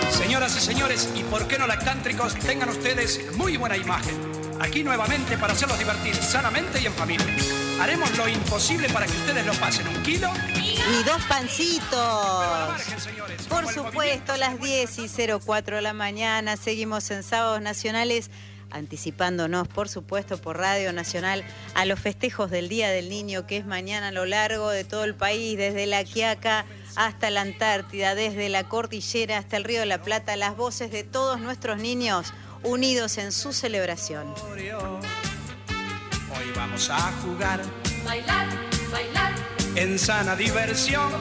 Señoras y señores, y por qué no lactántricos, tengan ustedes muy buena imagen. Aquí nuevamente para hacerlos divertir sanamente y en familia. Haremos lo imposible para que ustedes lo pasen 1 kilo y 2 pancitos. Margen, señores. Por supuesto, a las 10:04 de la mañana seguimos en Sábados Nacionales, anticipándonos, por supuesto, por Radio Nacional a los festejos del Día del Niño, que es mañana a lo largo de todo el país, desde La Quiaca hasta la Antártida, desde la cordillera hasta el Río de la Plata, las voces de todos nuestros niños unidos en su celebración. Hoy vamos a jugar, Bailar, bailar, en sana diversión,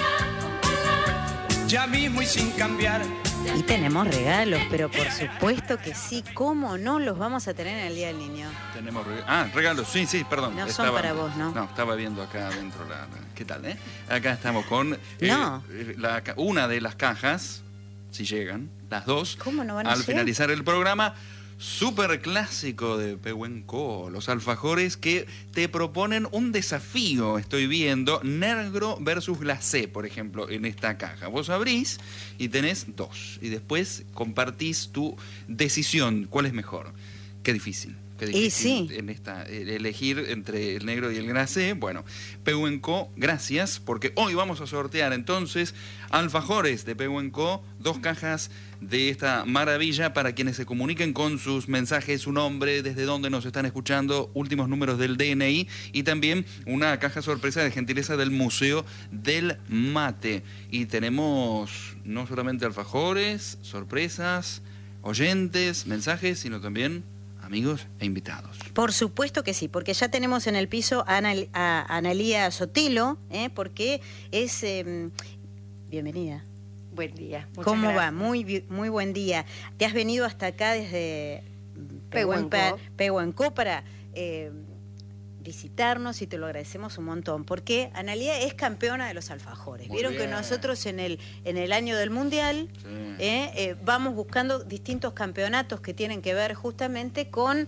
ya mismo y sin cambiar. Y tenemos regalos, pero por supuesto que sí, ¿cómo no los vamos a tener en el Día del Niño? Tenemos regalos, sí, perdón. No son para vos, ¿no? No, estaba viendo acá adentro ¿qué tal, Acá estamos con una de las cajas, si llegan, las dos. ¿Cómo no van a al llegar? finalizar el programa, súper clásico de Pehuenco, los alfajores que te proponen un desafío, estoy viendo, negro versus glacé, por ejemplo, en esta caja. Vos abrís y tenés 2, y después compartís tu decisión, ¿cuál es mejor? Qué difícil. Y sí. En elegir entre el negro y el glacé. Bueno, Pehuenco, gracias, porque hoy vamos a sortear entonces alfajores de Pehuenco, 2 cajas de esta maravilla para quienes se comuniquen con sus mensajes, su nombre, desde dónde nos están escuchando, últimos números del DNI y también una caja sorpresa de gentileza del Museo del Mate. Y tenemos no solamente alfajores, sorpresas, oyentes, mensajes, sino también amigos e invitados. Por supuesto que sí, porque ya tenemos en el piso a Analía Sotelo, porque es... bienvenida. Buen día. Muchas ¿Cómo gracias. va? Muy buen día. Te has venido hasta acá desde Pehuenco para visitarnos y te lo agradecemos un montón, porque Analía es campeona de los alfajores. Muy Vieron bien. que nosotros en el año del Mundial vamos buscando distintos campeonatos que tienen que ver justamente con,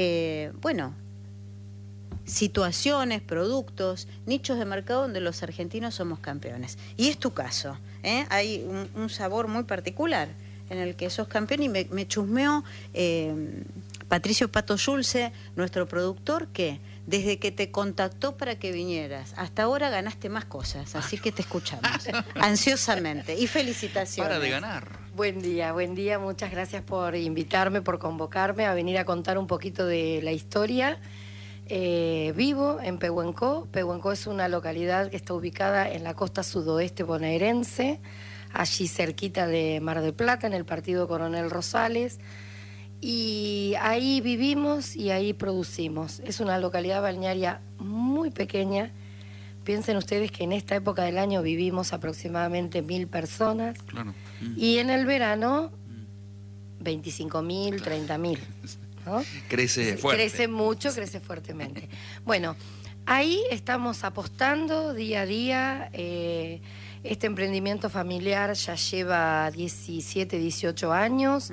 situaciones, productos, nichos de mercado donde los argentinos somos campeones. Y es tu caso, hay un sabor muy particular en el que sos campeón y me chusmeó Patricio Pato Schulze, nuestro productor, que desde que te contactó para que vinieras, hasta ahora ganaste más cosas, así que te escuchamos ansiosamente y felicitaciones. Para de ganar. Buen día, muchas gracias por invitarme, por convocarme a venir a contar un poquito de la historia. Vivo en Pehuenco. Pehuenco es una localidad que está ubicada en la costa sudoeste bonaerense, allí cerquita de Mar del Plata, en el partido Coronel Rosales. Y ahí vivimos y ahí producimos. Es una localidad balnearia muy pequeña. Piensen ustedes que en esta época del año vivimos aproximadamente 1.000 personas. Claro. Y en el verano, 25.000, 30.000. ¿no? Crece fuerte. Crece mucho, crece fuertemente. Bueno, ahí estamos apostando día a día. Este emprendimiento familiar ya lleva 17, 18 años.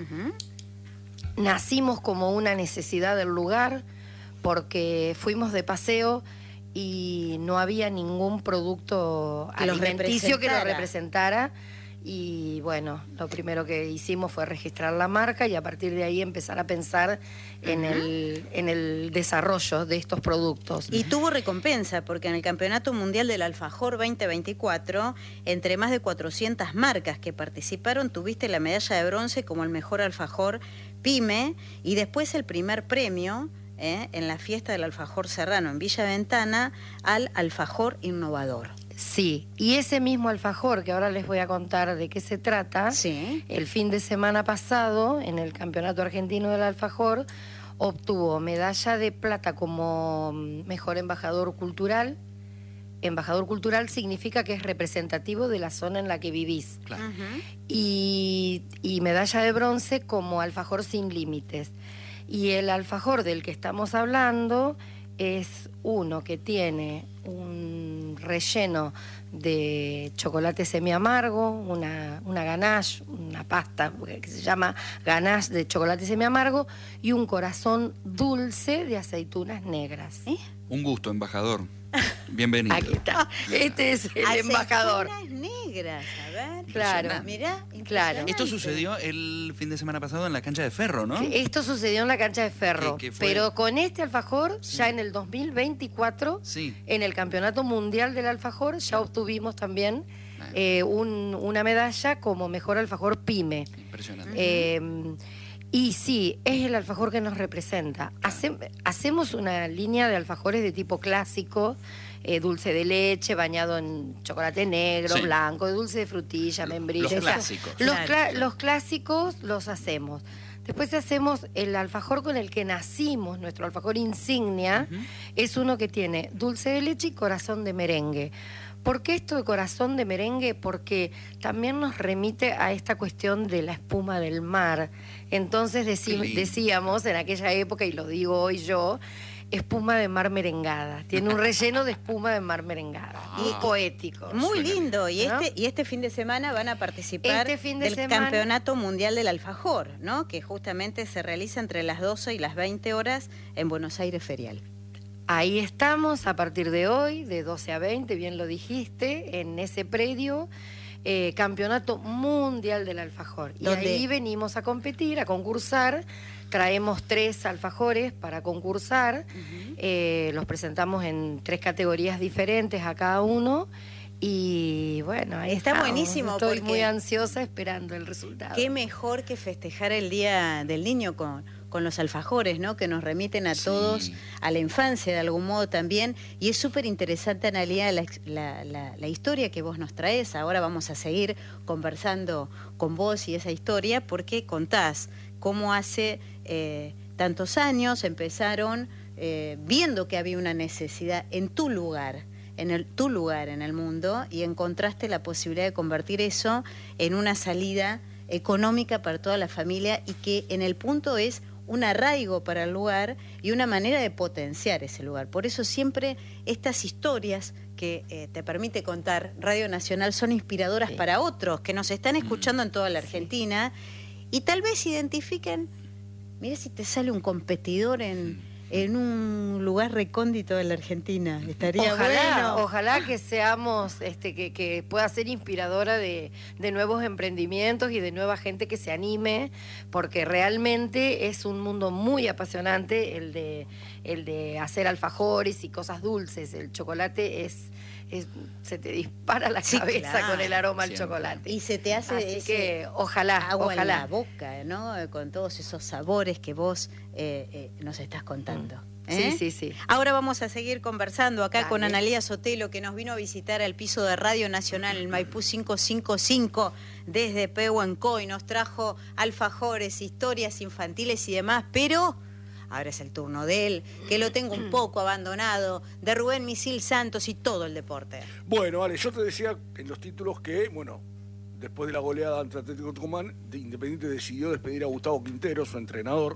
Nacimos como una necesidad del lugar porque fuimos de paseo y no había ningún producto alimenticio que lo representara. Y bueno, lo primero que hicimos fue registrar la marca y a partir de ahí empezar a pensar en el desarrollo de estos productos. Y tuvo recompensa, porque en el Campeonato Mundial del Alfajor 2024, entre más de 400 marcas que participaron, tuviste la medalla de bronce como el mejor alfajor PYME y después el primer premio en la fiesta del alfajor serrano en Villa Ventana al alfajor innovador. Sí, y ese mismo alfajor, que ahora les voy a contar de qué se trata, sí. El fin de semana pasado, en el Campeonato Argentino del Alfajor, obtuvo medalla de plata como mejor embajador cultural. Embajador cultural significa que es representativo de la zona en la que vivís. Claro. Y medalla de bronce como alfajor sin límites. Y el alfajor del que estamos hablando es uno que tiene un relleno de chocolate semiamargo, una ganache, una pasta que se llama ganache de chocolate semiamargo y un corazón dulce de aceitunas negras. Un gusto, embajador. Bienvenido. Aquí está. Este es el embajador. Aceitunas negras, a ver. Claro. Mirá, Claro. Esto sucedió el fin de semana pasado en la cancha de Ferro, ¿no? Esto sucedió en la cancha de Ferro, Que fue- pero con este alfajor, ya en el 2024, Sí. en el Campeonato Mundial del Alfajor, ya obtuvimos también Bueno. una medalla como mejor alfajor PYME. Impresionante. Y sí, es el alfajor que nos representa. Hacemos una línea de alfajores de tipo clásico, dulce de leche, bañado en chocolate negro, Sí. blanco, dulce de frutilla, membrillo. Los o sea, clásicos. Los clásicos los hacemos. Después hacemos el alfajor con el que nacimos, nuestro alfajor insignia, es uno que tiene dulce de leche y corazón de merengue. ¿Por qué esto de corazón de merengue? Porque también nos remite a esta cuestión de la espuma del mar. Entonces Qué lindo. decíamos en aquella época, y lo digo hoy yo, espuma de mar merengada. Tiene un relleno de espuma de mar merengada. Muy poético. Muy Suena lindo. ¿no? Y este fin de semana van a participar Este fin de del semana- Campeonato Mundial del Alfajor, ¿no? Que justamente se realiza entre las 12 y las 20 horas en Buenos Aires Ferial. Ahí estamos a partir de hoy, de 12 a 20, bien lo dijiste, en ese predio, Campeonato Mundial del Alfajor. Y ¿Dónde? ahí venimos a competir, a concursar. Traemos 3 alfajores para concursar. Los presentamos en 3 categorías diferentes a cada uno. Y bueno, ahí Está estamos. buenísimo Estoy porque- muy ansiosa esperando el resultado. Qué mejor que festejar el Día del Niño con los alfajores, ¿no? Que nos remiten a Sí. todos a la infancia de algún modo también. Y es súper interesante, Analía, la historia que vos nos traes. Ahora vamos a seguir conversando con vos y esa historia porque contás cómo hace tantos años empezaron viendo que había una necesidad en tu lugar. Tu lugar en el mundo, y encontraste la posibilidad de convertir eso en una salida económica para toda la familia, y que en el punto es un arraigo para el lugar y una manera de potenciar ese lugar. Por eso siempre estas historias que te permite contar Radio Nacional son inspiradoras Sí. para otros que nos están escuchando en toda la Argentina y tal vez identifiquen, mira si te sale un competidor en un lugar recóndito de la Argentina. Estaría bueno. Ojalá que seamos, que pueda ser inspiradora de nuevos emprendimientos y de nueva gente que se anime, porque realmente es un mundo muy apasionante el de hacer alfajores y cosas dulces. El chocolate se te dispara la Sí, cabeza claro. con el aroma al Siempre. chocolate. Y se te hace Así ese que ojalá, agua en la ojalá. boca, ¿no? Con todos esos sabores que vos nos estás contando. Sí, sí, sí. Ahora vamos a seguir conversando acá Dale. con Analía Sotelo, que nos vino a visitar al piso de Radio Nacional, el Maipú 555, desde Pehuenco, y nos trajo alfajores, historias infantiles y demás, pero ahora es el turno de él, que lo tengo un poco abandonado, de Rubén Misil Santos y todo el deporte. Bueno, Ale, yo te decía en los títulos que, bueno, después de la goleada ante Atlético Tucumán, Independiente decidió despedir a Gustavo Quintero, su entrenador,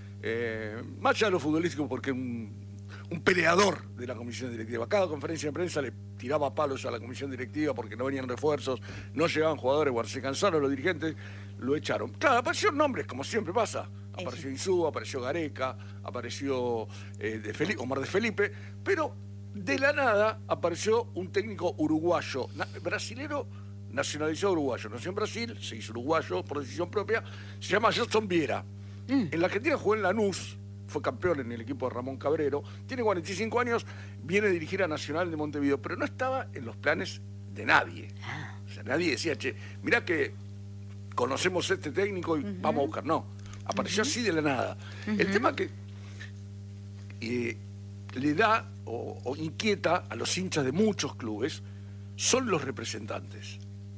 más allá de lo futbolístico, porque un peleador de la comisión directiva. Cada conferencia de prensa le tiraba palos a la comisión directiva porque no venían refuerzos, no llegaban jugadores, bueno, se cansaron los dirigentes, lo echaron. Claro, aparecieron nombres, como siempre pasa. Apareció Insúa, apareció Gareca, apareció Omar de Felipe, pero de la nada apareció un técnico uruguayo, brasilero, nacionalizado uruguayo. Nació en Brasil, se hizo uruguayo por decisión propia, se llama Gerson Viera. En la Argentina jugó en Lanús, fue campeón en el equipo de Ramón Cabrero, tiene 45 años, viene a dirigir a Nacional de Montevideo, pero no estaba en los planes de nadie. O sea, nadie decía, che, mirá que conocemos a este técnico y vamos a buscar. No, apareció así de la nada. El tema que le da o inquieta a los hinchas de muchos clubes son los representantes.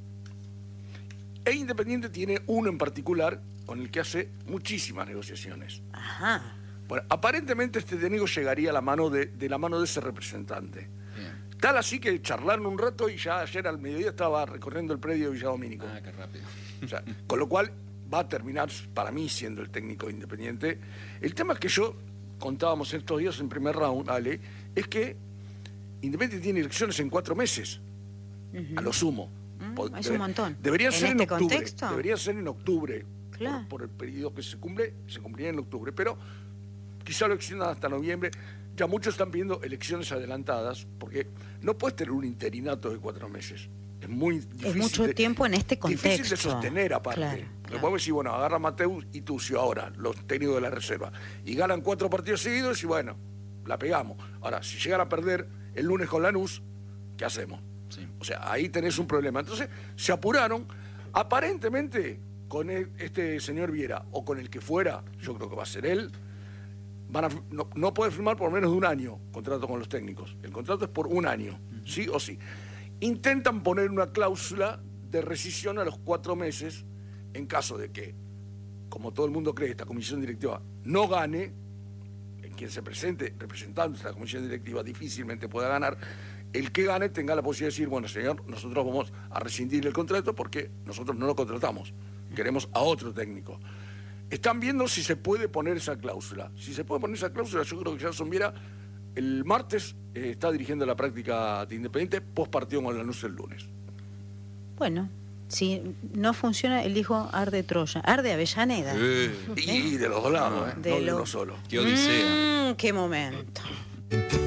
E Independiente tiene uno en particular con el que hace muchísimas negociaciones. Ajá. Bueno, aparentemente este técnico llegaría a la mano de la mano de ese representante. Bien. Tal así que charlaron un rato y ya ayer al mediodía estaba recorriendo el predio de Villa Domínico. Ah, qué rápido. O sea, con lo cual va a terminar para mí siendo el técnico de Independiente. El tema es que yo contábamos estos días en primer round, Ale, es que Independiente tiene elecciones en 4 meses, a lo sumo. Es un montón. Deberían ¿En ser en este octubre. contexto? Deberían ser en octubre. Claro. Por el periodo que se cumple, se cumpliría en octubre. Pero quizá lo extiendan hasta noviembre. Ya muchos están pidiendo elecciones adelantadas, porque no puedes tener un interinato de 4 meses. Es muy difícil. Es mucho tiempo en este contexto. Difícil de sostener, aparte. Claro, Porque podemos decir, bueno, agarra a Mateus y Tucio ahora, los técnicos de la reserva, y ganan 4 partidos seguidos y bueno, la pegamos. Ahora, si llegan a perder el lunes con Lanús, ¿qué hacemos? Sí. O sea, ahí tenés un problema. Entonces, se apuraron, aparentemente, con este señor Viera, o con el que fuera, yo creo que va a ser él, no puede firmar por menos de 1 año contrato con los técnicos. El contrato es por 1 año, sí o sí. Intentan poner una cláusula de rescisión a los 4 meses en caso de que, como todo el mundo cree, esta comisión directiva no gane, en quien se presente representando esta comisión directiva difícilmente pueda ganar, el que gane tenga la posibilidad de decir, bueno, señor, nosotros vamos a rescindir el contrato porque nosotros no lo contratamos, queremos a otro técnico. Están viendo si se puede poner esa cláusula. Si se puede poner esa cláusula, yo creo que Gerson Viera el martes está dirigiendo la práctica de Independiente post partido con Lanús el lunes. Bueno, si no funciona, él dijo arde Troya, arde Avellaneda. Y de los 2 lados, no de uno solo. Qué odisea. Qué momento.